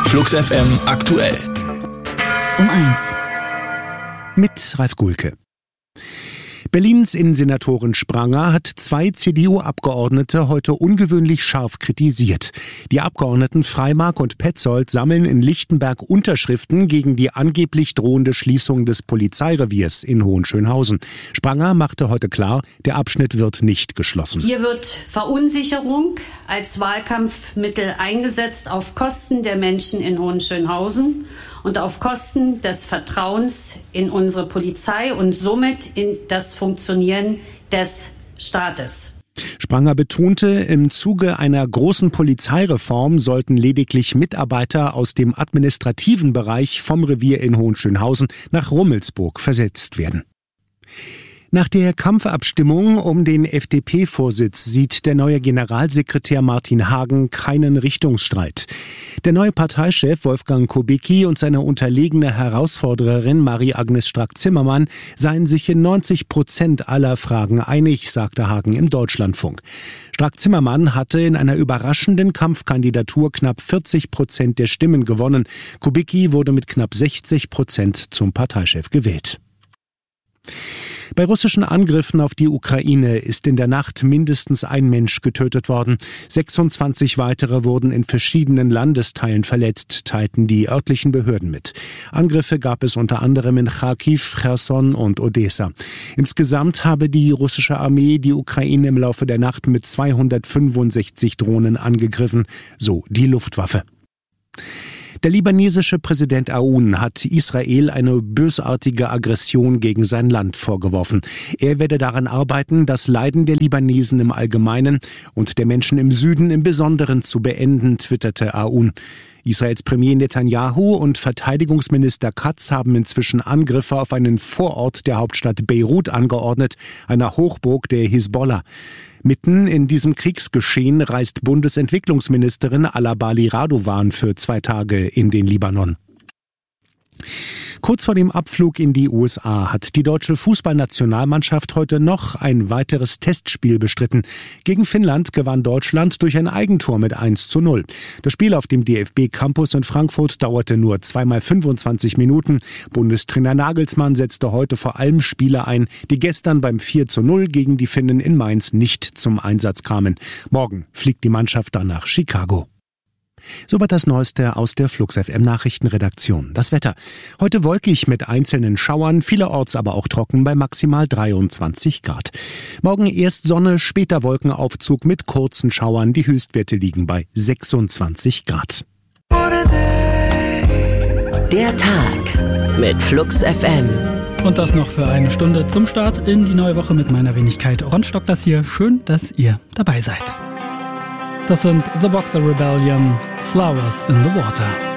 Flux FM aktuell. Um 1. Mit Ralf Gulke. Berlins Innensenatorin Spranger hat 2 CDU-Abgeordnete heute ungewöhnlich scharf kritisiert. Die Abgeordneten Freimark und Petzold sammeln in Lichtenberg Unterschriften gegen die angeblich drohende Schließung des Polizeireviers in Hohenschönhausen. Spranger machte heute klar, der Abschnitt wird nicht geschlossen. Hier wird Verunsicherung als Wahlkampfmittel eingesetzt auf Kosten der Menschen in Hohenschönhausen und auf Kosten des Vertrauens in unsere Polizei und somit in das Funktionieren des Staates. Spranger betonte, im Zuge einer großen Polizeireform sollten lediglich Mitarbeiter aus dem administrativen Bereich vom Revier in Hohenschönhausen nach Rummelsburg versetzt werden. Nach der Kampfabstimmung um den FDP-Vorsitz sieht der neue Generalsekretär Martin Hagen keinen Richtungsstreit. Der neue Parteichef Wolfgang Kubicki und seine unterlegene Herausfordererin Marie-Agnes Strack-Zimmermann seien sich in 90% aller Fragen einig, sagte Hagen im Deutschlandfunk. Strack-Zimmermann hatte in einer überraschenden Kampfkandidatur knapp 40% der Stimmen gewonnen. Kubicki wurde mit knapp 60% zum Parteichef gewählt. Bei russischen Angriffen auf die Ukraine ist in der Nacht mindestens ein Mensch getötet worden. 26 weitere wurden in verschiedenen Landesteilen verletzt, teilten die örtlichen Behörden mit. Angriffe gab es unter anderem in Charkiw, Cherson und Odessa. Insgesamt habe die russische Armee die Ukraine im Laufe der Nacht mit 265 Drohnen angegriffen, so die Luftwaffe. Der libanesische Präsident Aoun hat Israel eine bösartige Aggression gegen sein Land vorgeworfen. Er werde daran arbeiten, das Leiden der Libanesen im Allgemeinen und der Menschen im Süden im Besonderen zu beenden, twitterte Aoun. Israels Premier Netanyahu und Verteidigungsminister Katz haben inzwischen Angriffe auf einen Vorort der Hauptstadt Beirut angeordnet, einer Hochburg der Hisbollah. Mitten in diesem Kriegsgeschehen reist Bundesentwicklungsministerin Alabali Radovan für 2 Tage in den Libanon. Kurz vor dem Abflug in die USA hat die deutsche Fußballnationalmannschaft heute noch ein weiteres Testspiel bestritten. Gegen Finnland gewann Deutschland durch ein Eigentor mit 1:0. Das Spiel auf dem DFB-Campus in Frankfurt dauerte nur 2 mal 25 Minuten. Bundestrainer Nagelsmann setzte heute vor allem Spieler ein, die gestern beim 4:0 gegen die Finnen in Mainz nicht zum Einsatz kamen. Morgen fliegt die Mannschaft dann nach Chicago. Soweit das Neueste aus der Flux FM Nachrichtenredaktion. Das Wetter. Heute wolkig mit einzelnen Schauern, vielerorts aber auch trocken bei maximal 23 Grad. Morgen erst Sonne, später Wolkenaufzug mit kurzen Schauern. Die Höchstwerte liegen bei 26 Grad. Der Tag mit Flux FM. Und das noch für eine Stunde zum Start in die neue Woche mit meiner Wenigkeit Ronstock. Das hier. Schön, dass ihr dabei seid. Das sind The Boxer Rebellion, Flowers in the Water.